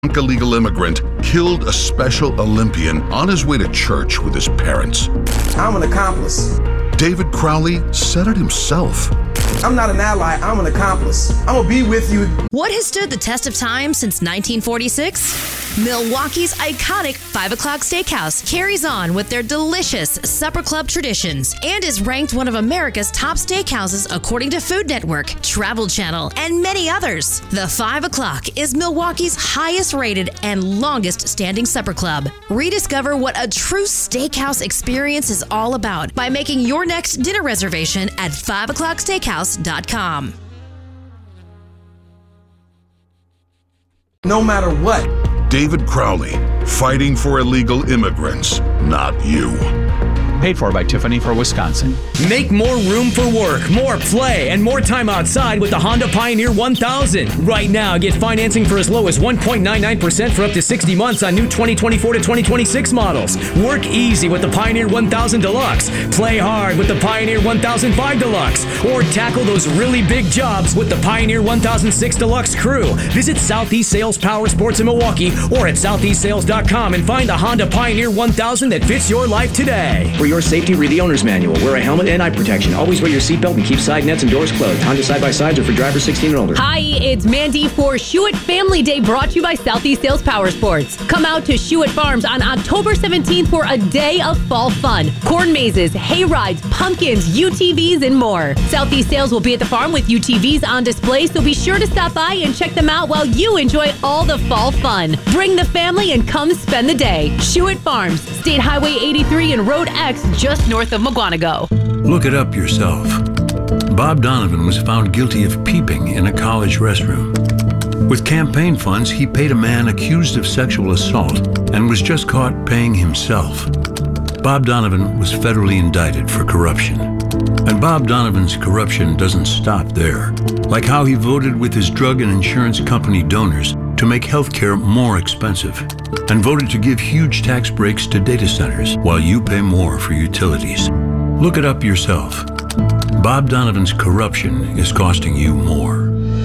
illegal immigrant killed a special Olympian on his way to church with his parents. I'm an accomplice. David Crowley said it himself. I'm not an ally, I'm an accomplice. I'm gonna be with you. What has stood the test of time since 1946? Milwaukee's iconic 5 o'clock steakhouse carries on with their delicious supper club traditions and is ranked one of America's top steakhouses according to Food Network, Travel Channel, and many others. The 5 o'clock is Milwaukee's highest rated and longest standing supper club. Rediscover what a true steakhouse experience is all about by making your next dinner reservation at 5o'clocksteakhouse.com. No matter what. David Crowley, fighting for illegal immigrants, not you. Paid for by Tiffany for Wisconsin. Make more room for work, more play, and more time outside with the Honda Pioneer 1000. Right now, get financing for as low as 1.99% for up to 60 months on new 2024 to 2026 models. Work easy with the Pioneer 1000 Deluxe. Play hard with the Pioneer 1005 Deluxe. Or tackle those really big jobs with the Pioneer 1006 Deluxe Crew. Visit Southeast Sales Power Sports in Milwaukee or at southeastsales.com and find the Honda Pioneer 1000 that fits your life today. For your safety, read the owner's manual. Wear a helmet and eye protection. Always wear your seatbelt and keep side nets and doors closed. Honda side-by-sides are for drivers 16 and older. Hi, it's Mandy for Shuett Family Day, brought to you by Southeast Sales Power Sports. Come out to Shuett Farms on October 17th for a day of fall fun. Corn mazes, hay rides, pumpkins, UTVs, and more. Southeast Sales will be at the farm with UTVs on display, so be sure to stop by and check them out while you enjoy all the fall fun. Bring the family and come spend the day. Shuett Farms, State Highway 83 and Road X, just north of McGuanago. Look it up yourself. Bob Donovan was found guilty of peeping in a college restroom. With campaign funds, he paid a man accused of sexual assault and was just caught paying himself. Bob Donovan was federally indicted for corruption. And Bob Donovan's corruption doesn't stop there. Like how he voted with his drug and insurance company donors to make healthcare more expensive, and voted to give huge tax breaks to data centers while you pay more for utilities. Look it up yourself. Bob Donovan's corruption is costing you more.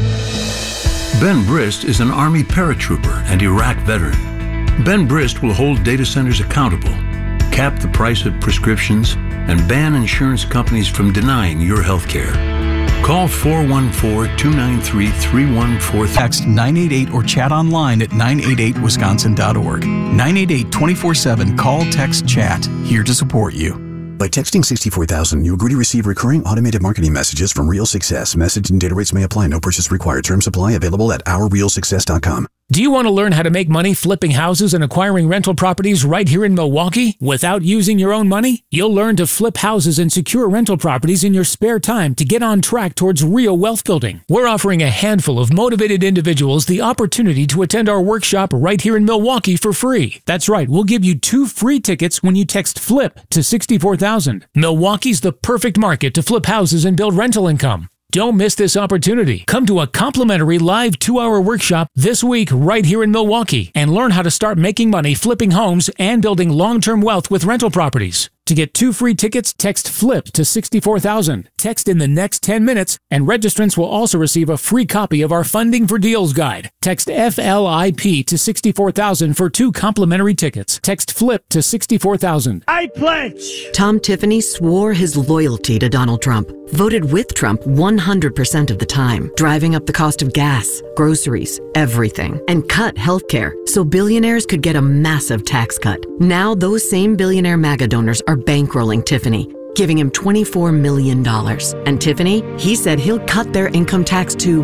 Ben Brist is an Army paratrooper and Iraq veteran. Ben Brist will hold data centers accountable, cap the price of prescriptions, and ban insurance companies from denying your health care. Call 414-293-3143. Text 988 or chat online at 988wisconsin.org. 988 24/7. Call, text, chat. Here to support you. By texting 64,000, you agree to receive recurring automated marketing messages from Real Success. Message and data rates may apply. No purchase required. Terms apply. Available at ourrealsuccess.com. Do you want to learn how to make money flipping houses and acquiring rental properties right here in Milwaukee without using your own money? You'll learn to flip houses and secure rental properties in your spare time to get on track towards real wealth building. We're offering a handful of motivated individuals the opportunity to attend our workshop right here in Milwaukee for free. That's right, we'll give you 2 free tickets when you text FLIP to 64,000. Milwaukee's the perfect market to flip houses and build rental income. Don't miss this opportunity. Come to a complimentary live 2-hour workshop this week right here in Milwaukee and learn how to start making money flipping homes and building long-term wealth with rental properties. To get 2 free tickets, text FLIP to 64,000. Text in the next 10 minutes, and registrants will also receive a free copy of our Funding for Deals guide. Text FLIP to 64,000 for 2 complimentary tickets. Text FLIP to 64,000. I pledge! Tom Tiffany swore his loyalty to Donald Trump, voted with Trump 100% of the time, driving up the cost of gas, groceries, everything, and cut healthcare so billionaires could get a massive tax cut. Now those same billionaire MAGA donors are bankrolling Tiffany, giving him $24 million. And Tiffany, he said he'll cut their income tax to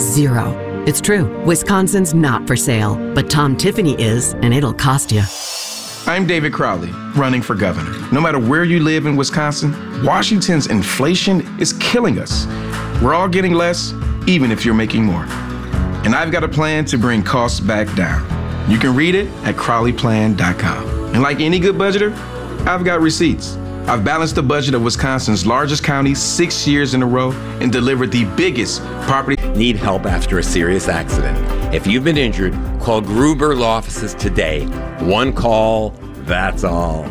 0. It's true, Wisconsin's not for sale, but Tom Tiffany is, and it'll cost you. I'm David Crowley, running for governor. No matter where you live in Wisconsin, Washington's inflation is killing us. We're all getting less, even if you're making more. And I've got a plan to bring costs back down. You can read it at crowleyplan.com. And like any good budgeter, I've got receipts. I've balanced the budget of Wisconsin's largest county 6 years in a row and delivered the biggest property. Need help after a serious accident? If you've been injured, call Gruber Law Offices today. 1 call, that's all.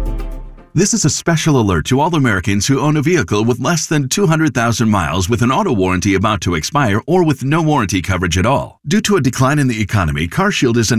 This is a special alert to all Americans who own a vehicle with less than 200,000 miles with an auto warranty about to expire or with no warranty coverage at all. Due to a decline in the economy, CarShield is an